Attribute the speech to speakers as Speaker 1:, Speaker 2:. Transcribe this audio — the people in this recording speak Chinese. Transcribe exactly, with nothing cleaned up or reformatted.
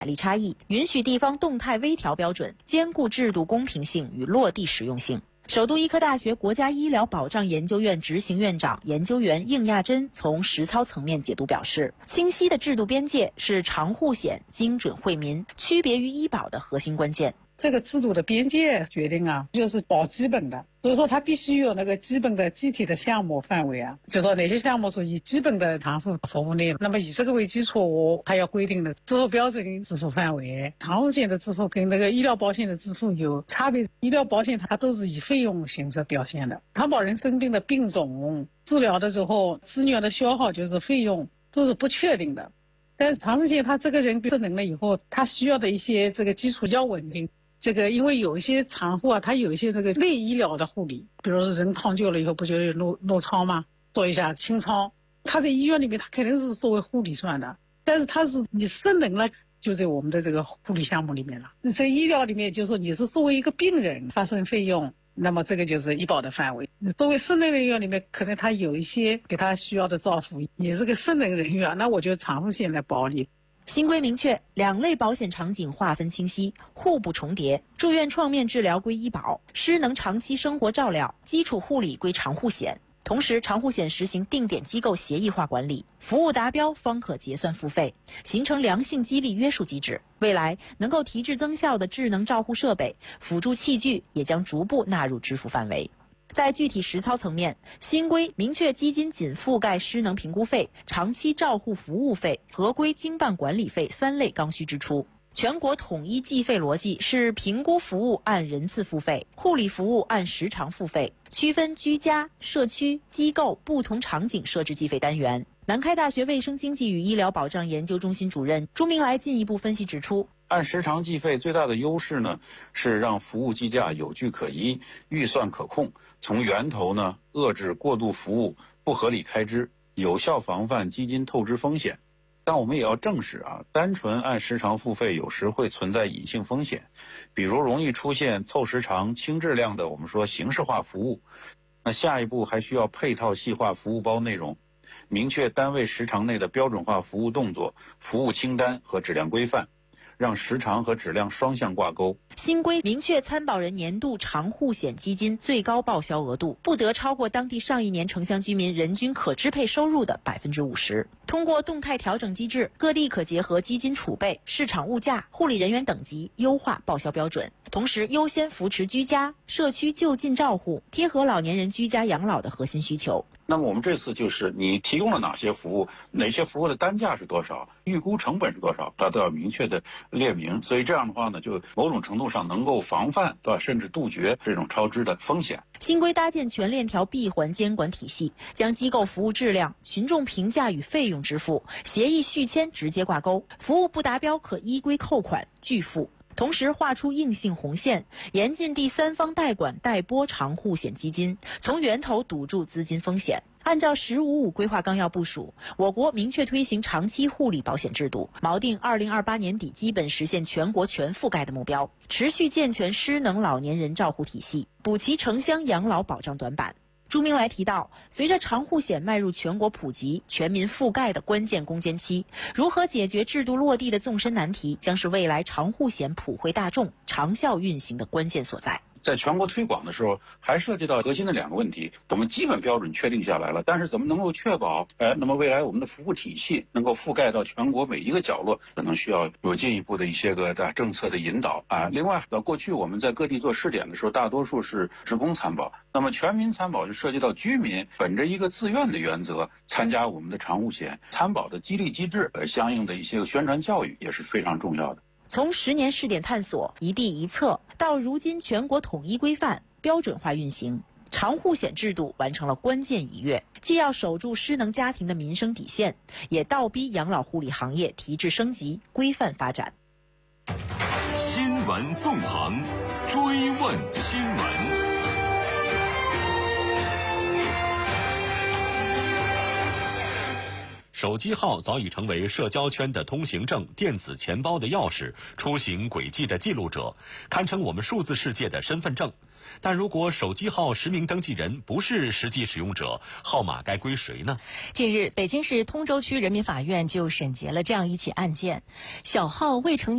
Speaker 1: 力差异，允许地方动态微调标准，兼顾制度公平性与落地实用性。首都医科大学国家医疗保障研究院执行院长、研究员应亚珍从实操层面解读表示，清晰的制度边界是长护险精准惠民、区别于医保的核心关键。
Speaker 2: 这个制度的边界决定啊，就是保基本的，所以说它必须有那个基本的具体的项目范围啊，就说哪些项目属于基本的长护服务内容，那么以这个为基础，它要规定的支付标准跟支付范围。长护险的支付跟那个医疗保险的支付有差别，医疗保险它都是以费用形式表现的，长保人生病的病种、治疗的时候资源的消耗就是费用都是不确定的，但是长护险它这个人智能了以后，他需要的一些这个基础比较稳定。这个因为有一些产护啊，它有一些这个类医疗的护理，比如说人烫旧了以后不就有落落疮吗？做一下清创，它在医院里面它肯定是作为护理算的，但是它是你失能了，就在我们的这个护理项目里面了。在医疗里面，就是说你是作为一个病人发生费用，那么这个就是医保的范围。作为失能人员里面，可能他有一些给他需要的照顾，也是个失能人员，那我觉得长护险来保你。
Speaker 1: 新规明确，两类保险场景划分清晰，互不重叠。住院创面治疗归医保，失能长期生活照料、基础护理归长护险。同时，长护险实行定点机构协议化管理，服务达标方可结算付费，形成良性激励约束机制。未来能够提质增效的智能照护设备、辅助器具也将逐步纳入支付范围。在具体实操层面，新规明确基金仅覆盖失能评估费、长期照护服务费、合规经办管理费三类刚需支出。全国统一计费逻辑是评估服务按人次付费，护理服务按时长付费，区分居家、社区、机构不同场景设置计费单元。南开大学卫生经济与医疗保障研究中心主任朱明来进一步分析指出，
Speaker 3: 按时长计费最大的优势呢，是让服务计价有据可依，预算可控，从源头呢遏制过度服务、不合理开支，有效防范基金透支风险。但我们也要正视啊，单纯按时长付费有时会存在隐性风险，比如容易出现凑时长、轻质量的我们说形式化服务。那下一步还需要配套细化服务包内容，明确单位时长内的标准化服务动作、服务清单和质量规范，让时长和质量双向挂钩。
Speaker 1: 新规明确参保人年度长护险基金最高报销额度不得超过当地上一年城乡居民人均可支配收入的百分之五十。通过动态调整机制，各地可结合基金储备、市场物价、护理人员等级优化报销标准，同时优先扶持居家、社区就近照护，贴合老年人居家养老的核心需求。
Speaker 3: 那么我们这次就是你提供了哪些服务，哪些服务的单价是多少，预估成本是多少，它都要明确的列明。所以这样的话呢，就某种程度上能够防范，对吧，甚至杜绝这种超支的风险。
Speaker 1: 新规搭建全链条闭环监管体系，将机构服务质量、群众评价与费用支付、协议续签直接挂钩，服务不达标可依规扣款拒付。同时划出硬性红线，严禁第三方代管代拨长护险基金，从源头堵住资金风险。按照“十五五”规划纲要部署，我国明确推行长期护理保险制度，锚定二零二八年底基本实现全国全覆盖的目标，持续健全失能老年人照护体系，补齐城乡养老保障短板。朱明来提到，随着长护险迈入全国普及、全民覆盖的关键攻坚期，如何解决制度落地的纵深难题，将是未来长护险普惠大众、长效运行的关键所在。
Speaker 3: 在全国推广的时候，还涉及到核心的两个问题。我们基本标准确定下来了，但是怎么能够确保，哎，那么未来我们的服务体系能够覆盖到全国每一个角落，可能需要有进一步的一些个的政策的引导啊。另外，过去我们在各地做试点的时候，大多数是职工参保，那么全民参保就涉及到居民本着一个自愿的原则参加我们的长护险，参保的激励机制，呃，相应的一些个宣传教育也是非常重要的。
Speaker 1: 从十年试点探索、一地一策，到如今全国统一规范、标准化运行，长护险制度完成了关键一跃，既要守住失能家庭的民生底线，也倒逼养老护理行业提质升级、规范发展。
Speaker 4: 新闻纵横，追问新闻。
Speaker 5: 手机号早已成为社交圈的通行证、电子钱包的钥匙、出行轨迹的记录者，堪称我们数字世界的身份证。但如果手机号实名登记人不是实际使用者，号码该归谁呢？
Speaker 6: 近日，北京市通州区人民法院就审结了这样一起案件，小号未成年